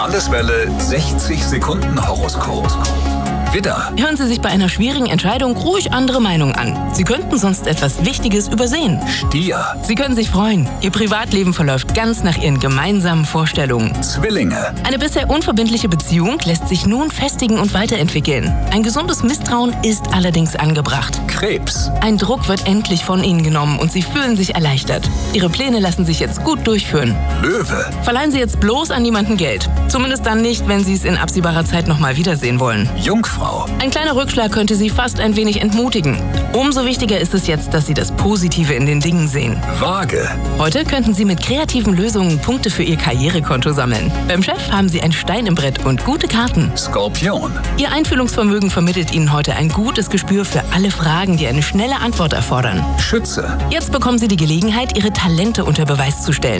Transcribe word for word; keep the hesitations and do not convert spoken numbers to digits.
Landeswelle sechzig Sekunden Horoskop. Widder, Hören Sie sich bei einer schwierigen Entscheidung ruhig andere Meinungen an. Sie könnten sonst etwas Wichtiges übersehen. Stier, Sie können sich freuen. Ihr Privatleben verläuft ganz nach Ihren gemeinsamen Vorstellungen. Zwillinge, Eine bisher unverbindliche Beziehung lässt sich nun festigen und weiterentwickeln. Ein gesundes Misstrauen ist allerdings angebracht. Krebs, Ein Druck wird endlich von Ihnen genommen und Sie fühlen sich erleichtert. Ihre Pläne lassen sich jetzt gut durchführen. Löwe, Verleihen Sie jetzt bloß an niemanden Geld. Zumindest dann nicht, wenn Sie es in absehbarer Zeit nochmal wiedersehen wollen. Jungfrau, Ein kleiner Rückschlag könnte Sie fast ein wenig entmutigen. Umso wichtiger ist es jetzt, dass Sie das Positive in den Dingen sehen. Waage, Heute könnten Sie mit kreativen Lösungen Punkte für Ihr Karrierekonto sammeln. Beim Chef haben Sie ein Stein im Brett und gute Karten. Skorpion, Ihr Einfühlungsvermögen vermittelt Ihnen heute ein gutes Gespür für alle Fragen, die eine schnelle Antwort erfordern. Schütze. Jetzt bekommen Sie die Gelegenheit, Ihre Talente unter Beweis zu stellen.